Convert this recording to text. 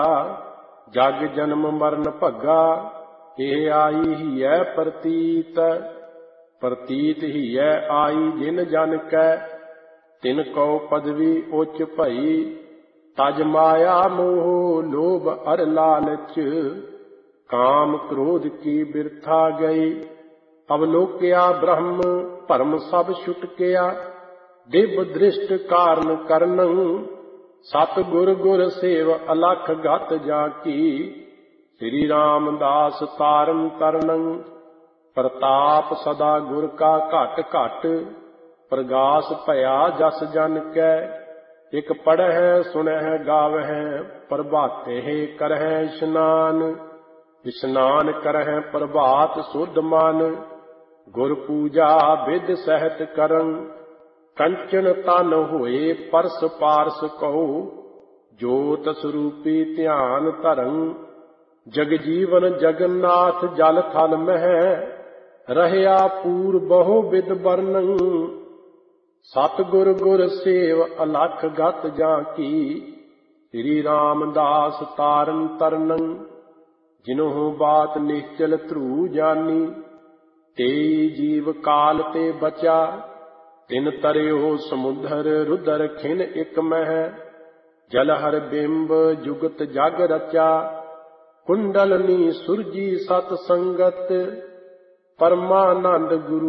जग जन्म मरण भग्गा, ਇਹ ਆਈ ਹੀ ਹੈ ਪ੍ਰਤੀਤ। ਪ੍ਰਤੀਤ ਹੀ ਹੈ ਆਈ ਜਿਨ ਜਨ ਕੈ, ਤਿਨ ਕਉ ਪਦਵੀ ਉੱਚ ਭਈ। ਤਜ ਮਾਇਆ ਮੋਹ ਲੋਭ ਅਰ ਲਾਲਚ, ਕਾਮ ਕ੍ਰੋਧ ਕੀ ਬਿਰਥਾ ਗਈ। ਅਵਲੋਕਿਆ ਬ੍ਰਹਮ ਭਰਮ ਸਭ ਛੁਟਕਿਆ, ਦਿਵ ਦ੍ਰਿਸ਼ਟ ਕਾਰਨ ਕਰਨੰ। ਸਤ ਗੁਰ ਗੁਰ ਸੇਵ ਅਲਖ ਗਤ ਜਾ ਕੀ, ਸ੍ਰੀ ਰਾਮਦਾਸ ਤਾਰਨ ਤਰਨੰ। ਪ੍ਰਤਾਪ ਸਦਾ ਗੁਰ ਕਾ ਘਟ ਘਟ, ਪ੍ਰਗਾਸ ਭਇਆ ਜਸ ਜਨ ਕੈ। ਇਕ ਪੜ੍ਹੈ ਸੁਣਹਿ ਗਾਵਹਿ, ਪ੍ਰਭਾਤੇ ਕਰਹਿ ਇਸ਼ਨਾਨ। ਇਸ਼ਨਾਨ ਕਰਹਿ ਪ੍ਰਭਾਤ ਸੁਧ ਮਨ, ਗੁਰ ਪੂਜਾ ਵਿਧ ਸਹਿਤ ਕਰੰ। ਕੰਚਨ ਤਨ ਹੋਏ ਪਰਸ ਪਾਰਸ ਕਉ, ਜੋਤ ਸਰੂਪੀ ਧਿਆਨ ਧਰੰ। ਜਗ ਜੀਵਨ ਜਗਨਨਾਥ ਜਲ ਥਲ ਮਹਿ, ਰਹਿਆ ਪੂਰ ਬਹੁ ਵਿਦ ਵਰਨੰ। ਸਤਿਗੁਰ ਗੁਰ ਸੇਵ ਅਲਖ ਗਤ ਜਾ ਕੀ, ਸ੍ਰੀ ਰਾਮਦਾਸ ਤਾਰਨ ਤਰਨੰ। ਜਿਨਹੁ ਬਾਤ ਨਿਸ਼ਚਲ ਧਰੂ ਜਾਨੀ, ਤੇਈ ਜੀਵ ਕਾਲ ਤੇ ਬਚਾ। ਤਿਨ ਤਰਿਓ ਸਮੁੰਦਰ ਰੁਦਰ ਖਿਨ ਇਕ ਮਹਿ, ਜਲ ਹਰ ਬਿੰਬ ਜੁਗਤ ਜਗ ਰਚਾ। ਕੁੰਡਲਨੀ ਸੁਰਜੀ ਸਤ ਸੰਗਤ, ਪਰਮਾਨੰਦ ਗੁਰੂ